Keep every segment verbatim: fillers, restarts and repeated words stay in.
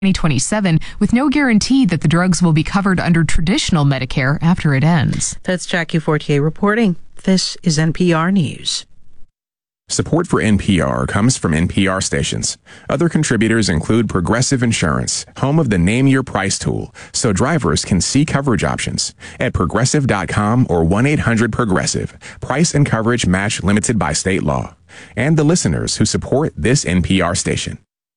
twenty twenty-seven, with no guarantee that the drugs will be covered under traditional Medicare after it ends. That's Jackie Fortier reporting. This is N P R News. Support for N P R comes from N P R stations. Other contributors include Progressive Insurance, home of the Name Your Price tool, so drivers can see coverage options at progressive dot com or one eight hundred progressive. Price and coverage match limited by state law. And the listeners who support this N P R station.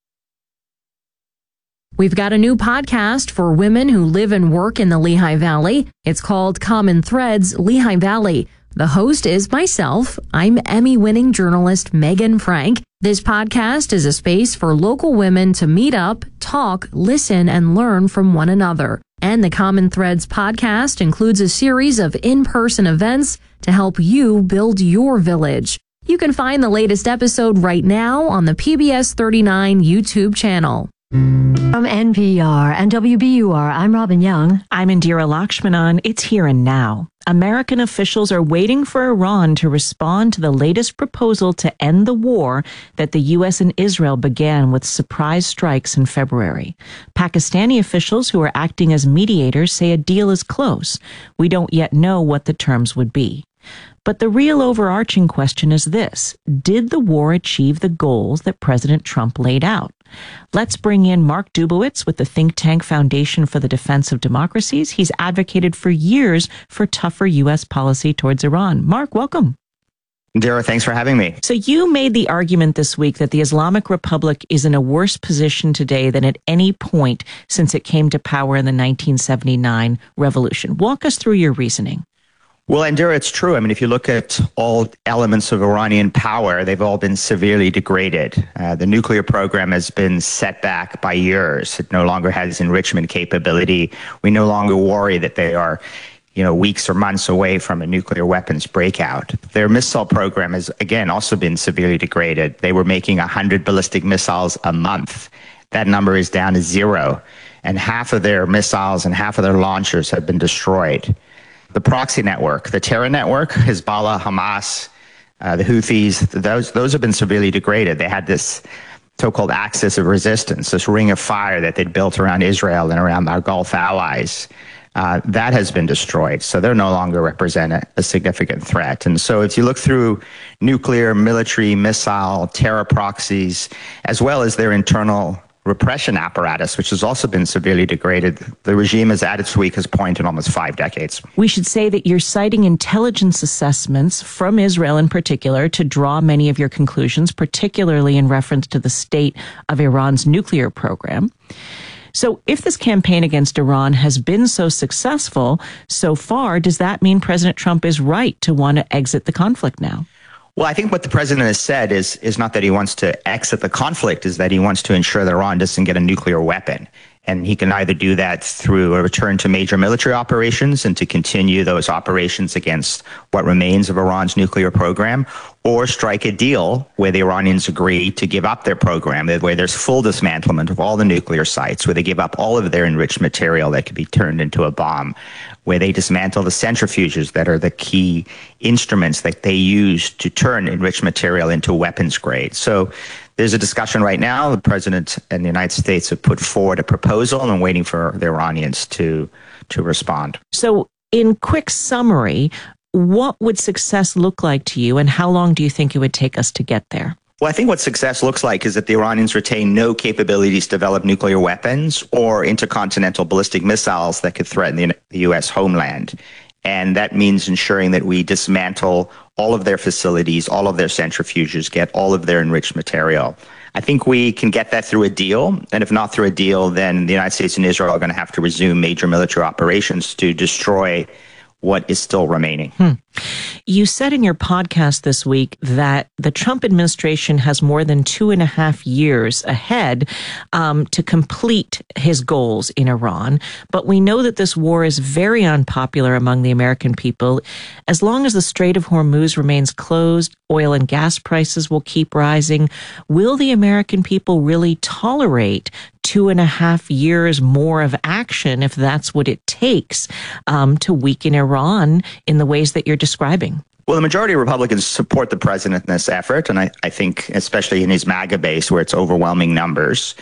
We've got a new podcast for women who live and work in the Lehigh Valley. It's called Common Threads Lehigh Valley. The host is myself. I'm Emmy-winning journalist Megan Frank. This podcast is a space for local women to meet up, talk, listen, and learn from one another. And the Common Threads podcast includes a series of in-person events to help you build your village. You can find the latest episode right now on the P B S thirty-nine YouTube channel. From N P R and W B U R, I'm Robin Young. I'm Indira Lakshmanan. It's here and now. American officials are waiting for Iran to respond to the latest proposal to end the war that the U S and Israel began with surprise strikes in February. Pakistani officials who are acting as mediators say a deal is close. We don't yet know what the terms would be. But the real overarching question is this: did the war achieve the goals that President Trump laid out? Let's bring in Mark Dubowitz with the think tank Foundation for the Defense of Democracies. He's advocated for years for tougher U S policy towards Iran. Mark, welcome. Dara, thanks for having me. So you made the argument this week that the Islamic Republic is in a worse position today than at any point since it came to power in the nineteen seventy-nine revolution. Walk us through your reasoning. Well, Indira, it's true. I mean, if you look at all elements of Iranian power, they've all been severely degraded. Uh, the nuclear program has been set back by years. It no longer has enrichment capability. We no longer worry that they are, you know, weeks or months away from a nuclear weapons breakout. Their missile program has, again, also been severely degraded. They were making one hundred ballistic missiles a month. That number is down to zero. And half of their missiles and half of their launchers have been destroyed. The proxy network, the terror network, Hezbollah, Hamas, uh, the Houthis, those those have been severely degraded. They had this so-called axis of resistance, this ring of fire that they'd built around Israel and around our Gulf allies. Uh, that has been destroyed, so they no longer represent a, a significant threat. And so if you look through nuclear, military, missile, terror proxies, as well as their internal repression apparatus, which has also been severely degraded, the regime is at its weakest point in almost five decades. We should say that you're citing intelligence assessments from Israel in particular to draw many of your conclusions, particularly in reference to the state of Iran's nuclear program. So if this campaign against Iran has been so successful so far, does that mean President Trump is right to want to exit the conflict now? Well, I think what the president has said is is not that he wants to exit the conflict, is that he wants to ensure that Iran doesn't get a nuclear weapon. And he can either do that through a return to major military operations and to continue those operations against what remains of Iran's nuclear program, or strike a deal where the Iranians agree to give up their program, where there's full dismantlement of all the nuclear sites, where they give up all of their enriched material that could be turned into a bomb, where they dismantle the centrifuges that are the key instruments that they use to turn enriched material into weapons grade. So there's a discussion right now. The president and the United States have put forward a proposal and waiting for the Iranians to to respond. So in quick summary, what would success look like to you, and how long do you think it would take us to get there? Well, I think what success looks like is that the Iranians retain no capabilities to develop nuclear weapons or intercontinental ballistic missiles that could threaten the, the U S homeland. And that means ensuring that we dismantle all of their facilities, all of their centrifuges, get all of their enriched material. I think we can get that through a deal. And if not through a deal, then the United States and Israel are going to have to resume major military operations to destroy what is still remaining. Hmm. You said in your podcast this week that the Trump administration has more than two and a half years ahead um, to complete his goals in Iran. But we know that this war is very unpopular among the American people. As long as the Strait of Hormuz remains closed, oil and gas prices will keep rising. Will the American people really tolerate two and a half years more of action if that's what it takes um, to weaken Iran in the ways that you're describing? Well, the majority of Republicans support the president in this effort, and I, I think especially in his MAGA base where it's overwhelming numbers.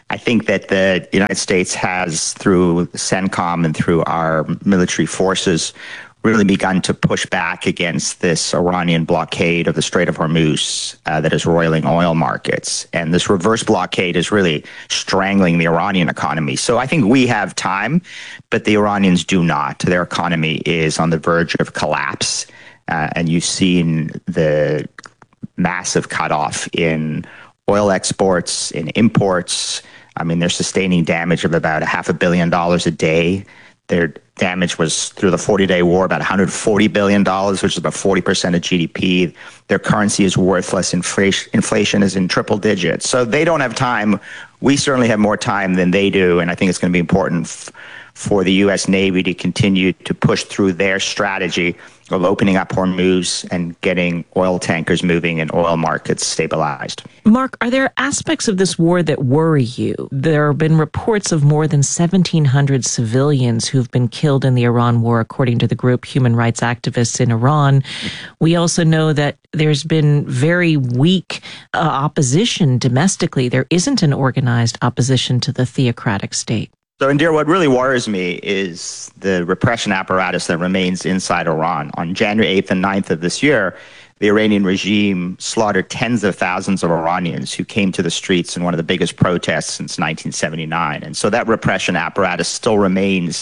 I think that the United States has, through CENTCOM and through our military forces, really begun to push back against this Iranian blockade of the Strait of Hormuz uh, that is roiling oil markets. And this reverse blockade is really strangling the Iranian economy. So I think we have time, but the Iranians do not. Their economy is on the verge of collapse. Uh, and you've seen the massive cutoff in oil exports, in imports. I mean, they're sustaining damage of about a half a billion dollars a day. Their damage was, through the forty-day war, about one hundred forty billion dollars, which is about forty percent of G D P. Their currency is worthless. Inflation, inflation is in triple digits. So they don't have time. We certainly have more time than they do, and I think it's going to be important f- for the U S Navy to continue to push through their strategy of opening up Hormuz and getting oil tankers moving and oil markets stabilized. Mark, are there aspects of this war that worry you? There have been reports of more than seventeen hundred civilians who've been killed in the Iran war, according to the group Human Rights Activists in Iran. We also know that there's been very weak uh, opposition domestically. There isn't an organized opposition to the theocratic state. So, Indira, what really worries me is the repression apparatus that remains inside Iran. On January eighth and ninth of this year, the Iranian regime slaughtered tens of thousands of Iranians who came to the streets in one of the biggest protests since nineteen seventy-nine. And so that repression apparatus still remains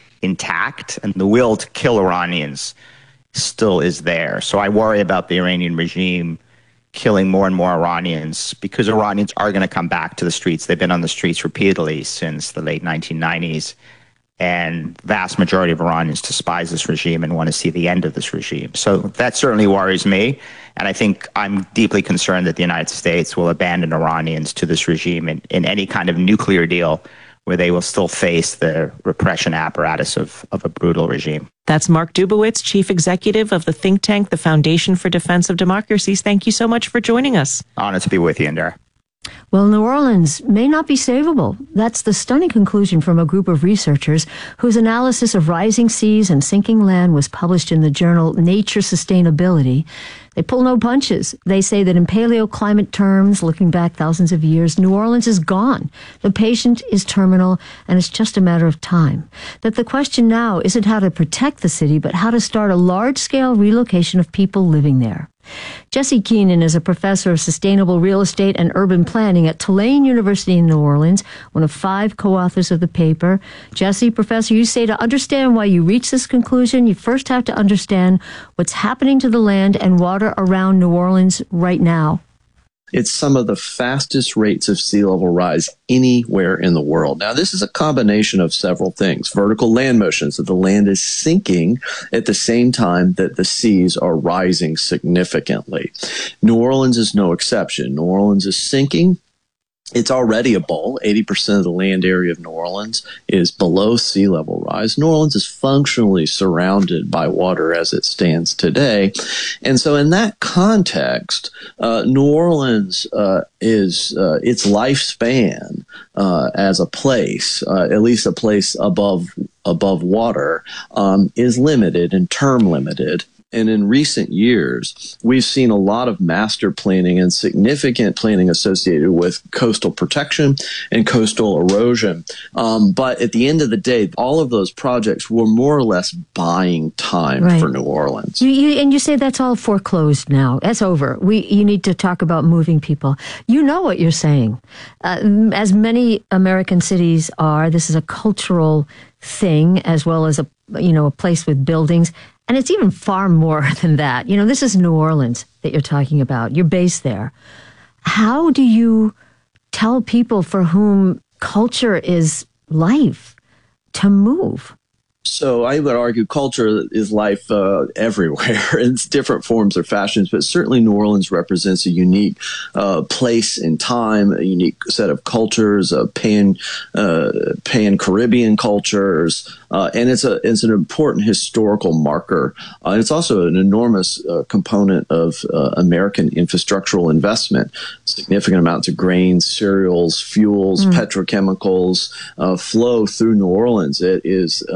intact, and the will to kill Iranians still is there. So I worry about the Iranian regime killing more and more Iranians, because Iranians are going to come back to the streets. They've been on the streets repeatedly since the late nineteen nineties. And the vast majority of Iranians despise this regime and want to see the end of this regime. So that certainly worries me. And I think I'm deeply concerned that the United States will abandon Iranians to this regime in, in any kind of nuclear deal where they will still face the repression apparatus of, of a brutal regime. That's Mark Dubowitz, Chief Executive of the think tank, the Foundation for Defense of Democracies. Thank you so much for joining us. Honored to be with you, Indira. Well, New Orleans may not be savable. That's the stunning conclusion from a group of researchers whose analysis of rising seas and sinking land was published in the journal Nature Sustainability. They pull no punches. They say that in paleoclimate terms, looking back thousands of years, New Orleans is gone. The patient is terminal, and it's just a matter of time. That the question now isn't how to protect the city, but how to start a large-scale relocation of people living there. Jesse Keenan is a professor of sustainable real estate and urban planning at Tulane University in New Orleans, one of five co-authors of the paper. Jesse, Professor, you say to understand why you reach this conclusion, you first have to understand what's happening to the land and water around New Orleans right now. It's some of the fastest rates of sea level rise anywhere in the world. Now, this is a combination of several things. Vertical land motion, so the land is sinking at the same time that the seas are rising significantly. New Orleans is no exception. New Orleans is sinking. It's already a bowl. eighty percent of the land area of New Orleans is below sea level rise. New Orleans is functionally surrounded by water as it stands today. And so in that context, uh, New Orleans uh, is uh, its lifespan uh, as a place, uh, at least a place above above water, um, is limited and term limited. And in recent years, we've seen a lot of master planning and significant planning associated with coastal protection and coastal erosion. Um, but at the end of the day, all of those projects were more or less buying time right. for New Orleans. You, you, and you say that's all foreclosed now. That's over. We You need to talk about moving people. You know what you're saying. Uh, as many American cities are, this is a cultural thing as well as a, you know, a place with buildings. And it's even far more than that. You know, this is New Orleans that you're talking about. You're based there. How do you tell people for whom culture is life to move? So I would argue culture is life uh, everywhere in different forms or fashions, but certainly New Orleans represents a unique uh, place in time, a unique set of cultures, uh, pan uh, pan Caribbean cultures, uh, and it's a it's an important historical marker. Uh, and it's also an enormous uh, component of uh, American infrastructural investment. Significant amounts of grains, cereals, fuels, mm. petrochemicals uh, flow through New Orleans. It is uh, a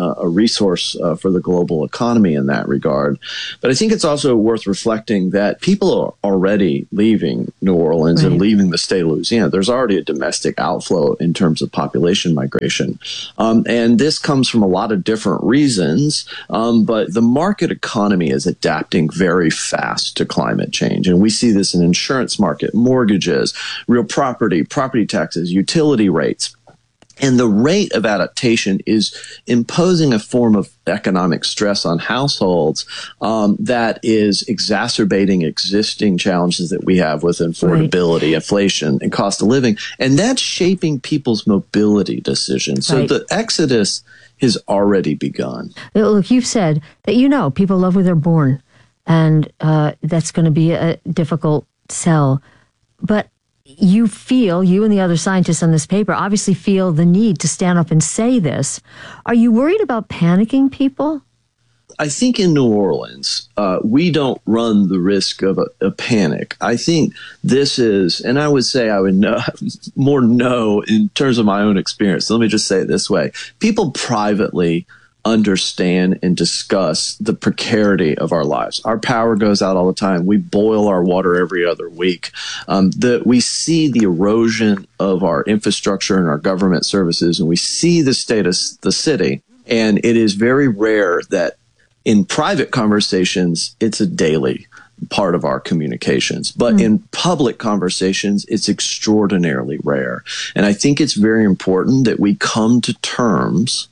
resource uh, for the global economy in that regard. But I think it's also worth reflecting that people are already leaving New Orleans right. and leaving the state of Louisiana. There's already a domestic outflow in terms of population migration. Um, and this comes from a lot of different reasons, um, but the market economy is adapting very fast to climate change. And we see this in insurance market, mortgages, real property, property taxes, utility rates. And the rate of adaptation is imposing a form of economic stress on households um, that is exacerbating existing challenges that we have with affordability, right. inflation, and cost of living. And that's shaping people's mobility decisions. So right. the exodus has already begun. Look, you've said that, you know, people love where they're born, and uh, that's going to be a difficult sell. But you feel, you and the other scientists on this paper obviously feel the need to stand up and say this. Are you worried about panicking people? I think in New Orleans, uh, we don't run the risk of a, a panic. I think this is, and I would say I would know more know in terms of my own experience. So let me just say it this way. People privately understand and discuss the precarity of our lives. Our power goes out all the time. We boil our water every other week. Um, the, we see the erosion of our infrastructure and our government services, and we see the state of the city. And it is very rare that in private conversations, it's a daily part of our communications. But mm. in public conversations, it's extraordinarily rare. And I think it's very important that we come to terms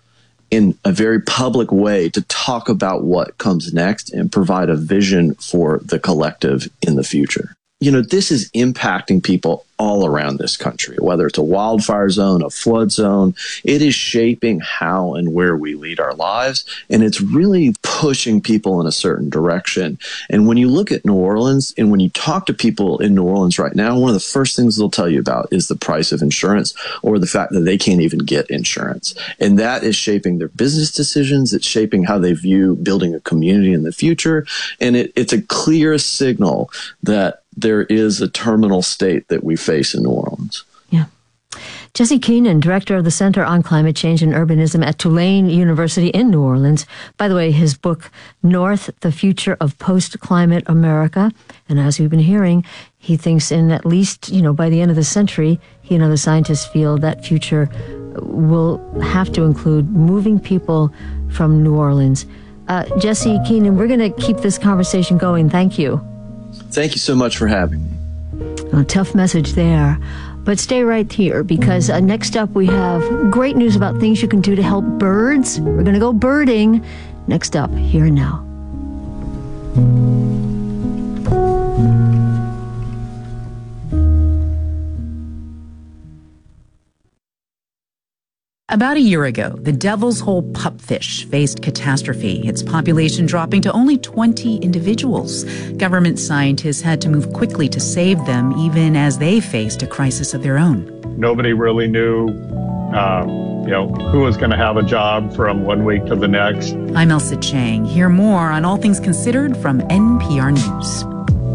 in a very public way to talk about what comes next and provide a vision for the collective in the future. You know, this is impacting people all around this country, whether it's a wildfire zone, a flood zone. It is shaping how and where we lead our lives, and it's really pushing people in a certain direction. And when you look at New Orleans, and when you talk to people in New Orleans right now, one of the first things they'll tell you about is the price of insurance, or the fact that they can't even get insurance. And that is shaping their business decisions. It's shaping how they view building a community in the future. And it, it's a clear signal that there is a terminal state that we face in New Orleans. Yeah. Jesse Keenan, director of the Center on Climate Change and Urbanism at Tulane University in New Orleans. By the way, his book, North, The Future of Post-Climate America. And as we've been hearing, he thinks in at least, you know, by the end of the century, he and other scientists feel that future will have to include moving people from New Orleans. Uh, Jesse Keenan, we're going to keep this conversation going. Thank you. Thank you so much for having me. A tough message there. But stay right here, because uh, next up we have great news about things you can do to help birds. We're going to go birding. Next up, here and now. About a year ago, the Devil's Hole pupfish faced catastrophe, its population dropping to only twenty individuals. Government scientists had to move quickly to save them, even as they faced a crisis of their own. Nobody really knew, um, you know, who was going to have a job from one week to the next. I'm Elsa Chang. Hear more on All Things Considered from N P R News.